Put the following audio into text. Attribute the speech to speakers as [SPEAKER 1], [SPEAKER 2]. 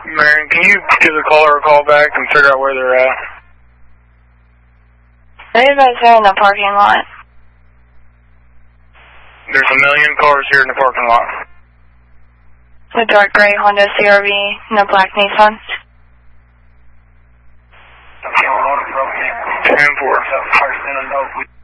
[SPEAKER 1] Man, can you give the caller a call back and figure out where they're at?
[SPEAKER 2] They're guys there in the parking lot.
[SPEAKER 1] There's a million cars here in the parking lot.
[SPEAKER 2] The dark gray Honda CRV and the black Nissan.
[SPEAKER 1] 10-4.